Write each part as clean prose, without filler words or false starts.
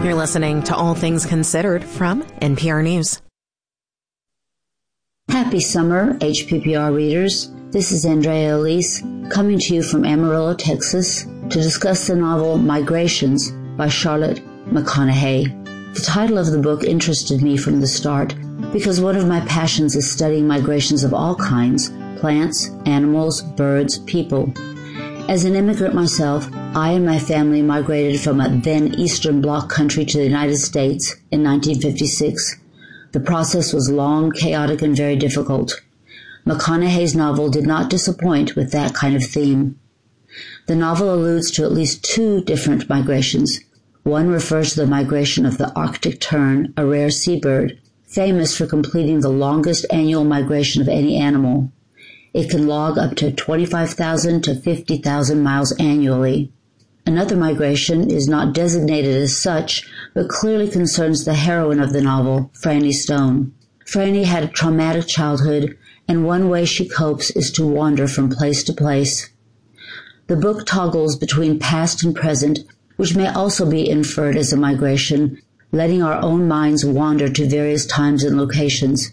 You're listening to All Things Considered from NPR News. Happy summer, HPPR readers. This is Andrea Elise coming to you from Amarillo, Texas, to discuss the novel Migrations by Charlotte McConaughey. The title of the book interested me from the start because one of my passions is studying migrations of all kinds: plants, animals, birds, people. As an immigrant myself, I and my family migrated from a then Eastern Bloc country to the United States in 1956. The process was long, chaotic, and very difficult. McConaughey's novel did not disappoint with that kind of theme. The novel alludes to at least two different migrations. One refers to the migration of the Arctic tern, a rare seabird, famous for completing the longest annual migration of any animal. It can log up to 25,000 to 50,000 miles annually. Another migration is not designated as such, but clearly concerns the heroine of the novel, Franny Stone. Franny had a traumatic childhood, and one way she copes is to wander from place to place. The book toggles between past and present, which may also be inferred as a migration, letting our own minds wander to various times and locations.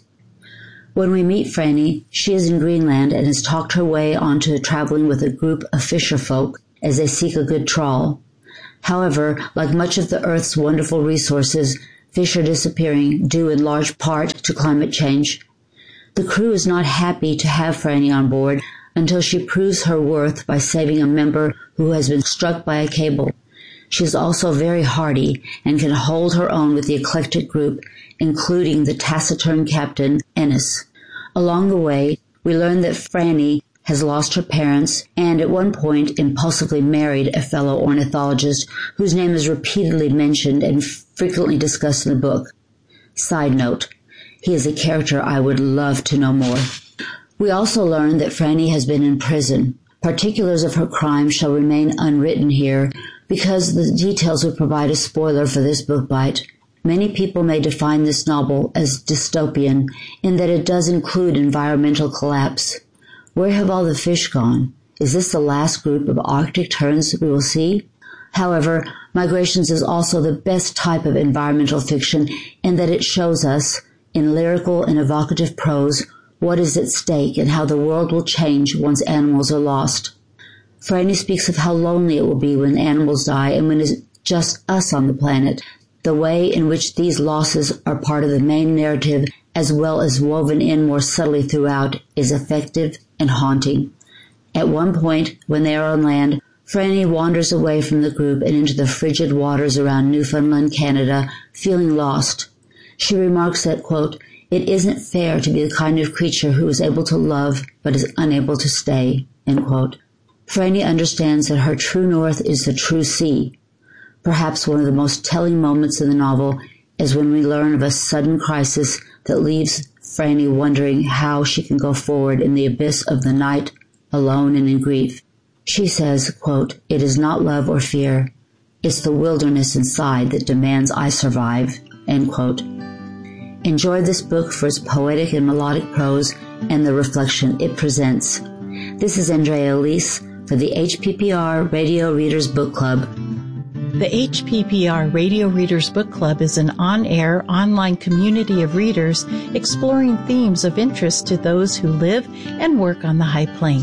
When we meet Franny, she is in Greenland and has talked her way onto traveling with a group of fisher folk as they seek a good trawl. However, like much of the Earth's wonderful resources, fish are disappearing due in large part to climate change. The crew is not happy to have Franny on board until she proves her worth by saving a member who has been struck by a cable. She is also very hardy and can hold her own with the eclectic group, including the taciturn captain, Ennis. Along the way, we learn that Franny has lost her parents and at one point impulsively married a fellow ornithologist whose name is repeatedly mentioned and frequently discussed in the book. Side note, he is a character I would love to know more. We also learn that Franny has been in prison. Particulars of her crime shall remain unwritten here because the details would provide a spoiler for this book bite. Many people may define this novel as dystopian in that it does include environmental collapse. Where have all the fish gone? Is this the last group of Arctic terns we will see? However, Migrations is also the best type of environmental fiction in that it shows us, in lyrical and evocative prose, what is at stake and how the world will change once animals are lost. Franny speaks of how lonely it will be when animals die and when it's just us on the planet. The way in which these losses are part of the main narrative, as well as woven in more subtly throughout, is effective and haunting. At one point, when they are on land, Franny wanders away from the group and into the frigid waters around Newfoundland, Canada, feeling lost. She remarks that, quote, "It isn't fair to be the kind of creature who is able to love but is unable to stay," end quote. Franny understands that her true north is the true sea. Perhaps one of the most telling moments in the novel is when we learn of a sudden crisis that leaves Franny wondering how she can go forward in the abyss of the night, alone and in grief. She says, quote, "It is not love or fear. It's the wilderness inside that demands I survive," end quote. Enjoy this book for its poetic and melodic prose and the reflection it presents. This is Andrea Elise for the HPPR Radio Readers Book Club. The HPPR Radio Readers Book Club is an on-air, online community of readers exploring themes of interest to those who live and work on the High Plains.